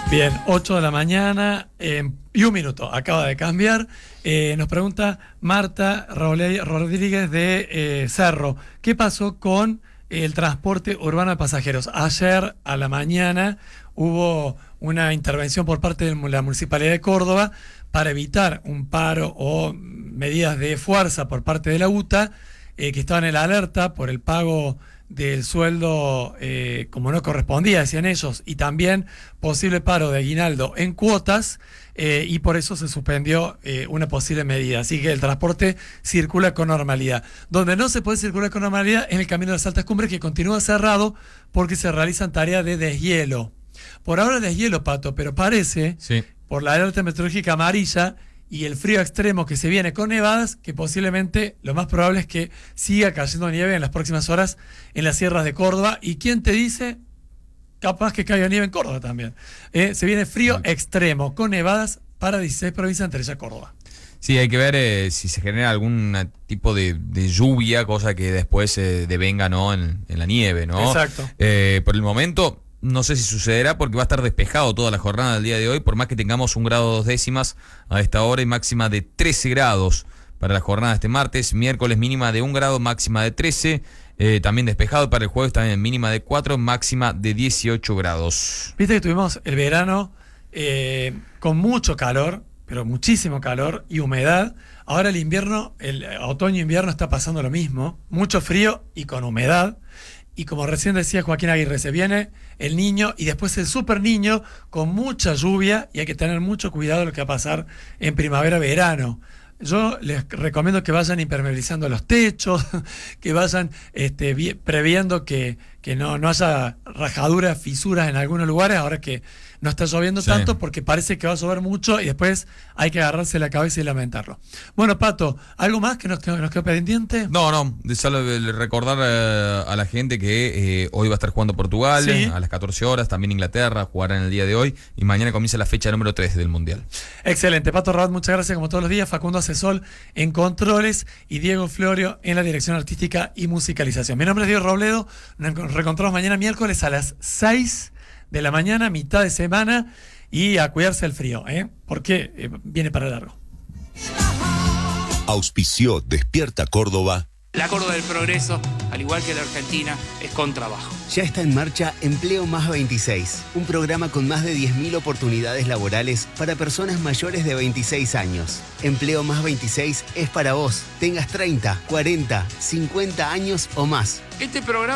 Bien, 8 de la mañana y un minuto, acaba de cambiar. Nos pregunta Marta Rodríguez de Cerro, ¿qué pasó con el transporte urbano de pasajeros? Ayer a la mañana hubo una intervención por parte de la Municipalidad de Córdoba para evitar un paro o medidas de fuerza por parte de la UTA, que estaban en la alerta por el pago del sueldo como no correspondía, decían ellos, y también posible paro de aguinaldo en cuotas, y por eso se suspendió una posible medida. Así que el transporte circula con normalidad. Donde no se puede circular con normalidad es en el camino de las Altas Cumbres, que continúa cerrado porque se realizan tareas de deshielo. Por ahora deshielo, Pato, pero parece, sí, por la alerta meteorológica amarilla y el frío extremo que se viene con nevadas, que posiblemente lo más probable es que siga cayendo nieve en las próximas horas en las sierras de Córdoba. ¿Y quién te dice? Capaz que caiga nieve en Córdoba también. Se viene frío extremo con nevadas para 16 provincias, entre ellas Córdoba. Sí, hay que ver si se genera algún tipo de lluvia, cosa que después devenga, ¿no?, en la nieve, ¿no? Exacto. Por el momento no sé si sucederá porque va a estar despejado toda la jornada del día de hoy, por más que tengamos 1 grado 2 décimas a esta hora y máxima de 13 grados para la jornada de este martes. Miércoles mínima de 1 grado, máxima de 13. También despejado para el jueves, también mínima de 4, máxima de 18 grados. Viste que tuvimos el verano con mucho calor, pero muchísimo calor y humedad. Ahora el invierno, el otoño-invierno está pasando lo mismo, mucho frío y con humedad. Y como recién decía Joaquín Aguirre, se viene el niño y después el super niño con mucha lluvia, y hay que tener mucho cuidado de lo que va a pasar en primavera-verano. Yo les recomiendo que vayan impermeabilizando los techos, que vayan previendo que no haya rajaduras, fisuras en algunos lugares, ahora que no está lloviendo tanto, porque parece que va a llover mucho y después hay que agarrarse la cabeza y lamentarlo. Bueno, Pato, ¿algo más que nos quedó pendiente? No, solo recordar a la gente que hoy va a estar jugando Portugal, sí, a las 14 horas, también Inglaterra jugará en el día de hoy, y mañana comienza la fecha número 3 del Mundial. Excelente, Pato Rabat, muchas gracias como todos los días. Facundo Asesol en controles y Diego Florio en la dirección artística y musicalización. Mi nombre es Diego Robledo, nos reencontramos mañana miércoles a las 6 de la mañana, mitad de semana, y a cuidarse del frío, porque viene para largo. Auspició Despierta Córdoba. La Córdoba del Progreso, al igual que la Argentina, es con trabajo. Ya está en marcha Empleo Más 26, un programa con más de 10.000 oportunidades laborales para personas mayores de 26 años. Empleo Más 26 es para vos, tengas 30, 40, 50 años o más. Este programa